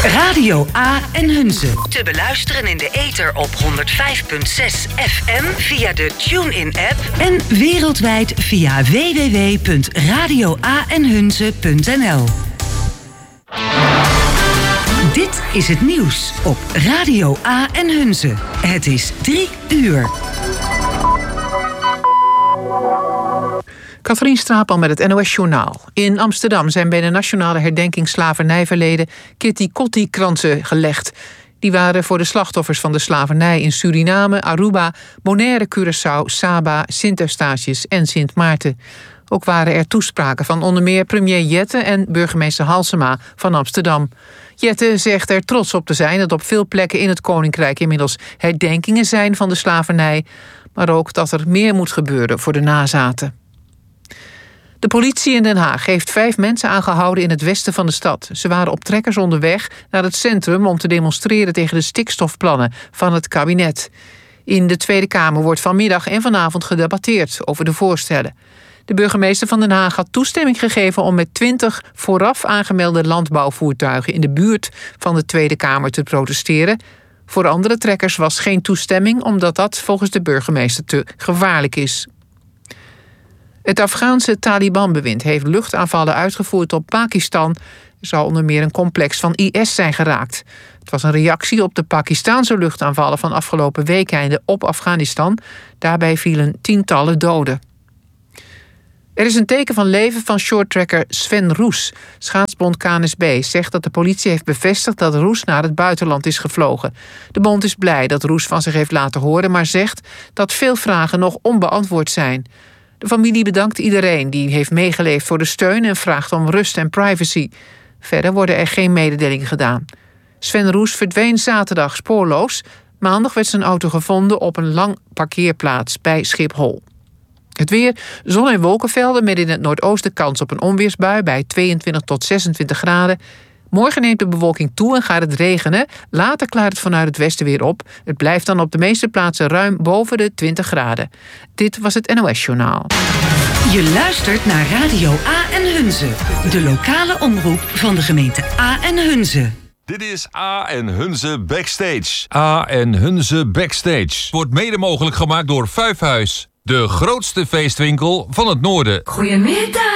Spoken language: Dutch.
Radio A en Hunze. Te beluisteren in de ether op 105.6 FM via de TuneIn-app en wereldwijd via www.radioaenhunze.nl. Dit is het nieuws op Radio A en Hunze. Het is 3 uur. Katrien Straatman met het NOS-journaal. In Amsterdam zijn bij de Nationale Herdenking Slavernijverleden Kitty Kotti-kransen gelegd. Die waren voor de slachtoffers van de slavernij in Suriname, Aruba, Bonaire, Curaçao, Saba, Sint-Eustatius en Sint Maarten. Ook waren er toespraken van onder meer premier Jette en burgemeester Halsema van Amsterdam. Jette zegt er trots op te zijn dat op veel plekken in het Koninkrijk inmiddels herdenkingen zijn van de slavernij, maar ook dat er meer moet gebeuren voor de nazaten. De politie in Den Haag heeft 5 mensen aangehouden in het westen van de stad. Ze waren op trekkers onderweg naar het centrum om te demonstreren tegen de stikstofplannen van het kabinet. In de Tweede Kamer wordt vanmiddag en vanavond gedebatteerd over de voorstellen. De burgemeester van Den Haag had toestemming gegeven om met 20 vooraf aangemelde landbouwvoertuigen in de buurt van de Tweede Kamer te protesteren. Voor andere trekkers was geen toestemming, omdat dat volgens de burgemeester te gevaarlijk is. Het Afghaanse Taliban-bewind heeft luchtaanvallen uitgevoerd op Pakistan. Er zou onder meer een complex van IS zijn geraakt. Het was een reactie op de Pakistaanse luchtaanvallen van afgelopen weekende op Afghanistan. Daarbij vielen tientallen doden. Er is een teken van leven van shorttracker Sven Roes. Schaatsbond KNSB zegt dat de politie heeft bevestigd dat Roes naar het buitenland is gevlogen. De bond is blij dat Roes van zich heeft laten horen, maar zegt dat veel vragen nog onbeantwoord zijn. De familie bedankt iedereen die heeft meegeleefd voor de steun en vraagt om rust en privacy. Verder worden er geen mededelingen gedaan. Sven Roes verdween zaterdag spoorloos. Maandag werd zijn auto gevonden op een lang parkeerplaats bij Schiphol. Het weer, zon- en wolkenvelden met in het noordoosten kans op een onweersbui bij 22 tot 26 graden. Morgen neemt de bewolking toe en gaat het regenen. Later klaart het vanuit het westen weer op. Het blijft dan op de meeste plaatsen ruim boven de 20 graden. Dit was het NOS-journaal. Je luistert naar Radio A en Hunze. De lokale omroep van de gemeente A en Hunze. Dit is A en Hunze Backstage. A en Hunze Backstage wordt mede mogelijk gemaakt door Vijfhuis. De grootste feestwinkel van het noorden. Goedemiddag.